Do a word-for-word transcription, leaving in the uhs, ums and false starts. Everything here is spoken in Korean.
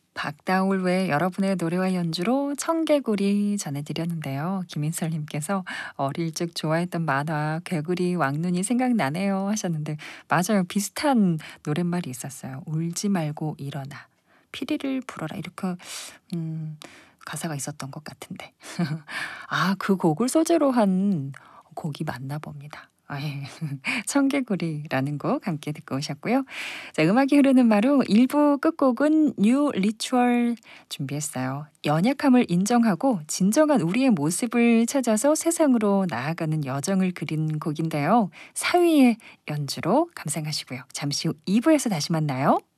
박다울 외 여러분의 노래와 연주로 청개구리 전해드렸는데요. 김인설님께서 어릴 적 좋아했던 만화 개구리 왕눈이 생각나네요 하셨는데 맞아요. 비슷한 노랫말이 있었어요. 울지 말고 일어나. 피리를 불어라. 이렇게 음, 가사가 있었던 것 같은데. 아, 그 곡을 소재로 한 곡이 맞나 봅니다. 아, 예. 청개구리라는 곡 함께 듣고 오셨고요. 자, 음악이 흐르는 마루 일 부 끝곡은 뉴 리추얼 준비했어요. 연약함을 인정하고 진정한 우리의 모습을 찾아서 세상으로 나아가는 여정을 그린 곡인데요. 사위의 연주로 감상하시고요. 잠시 후 이 부에서 다시 만나요.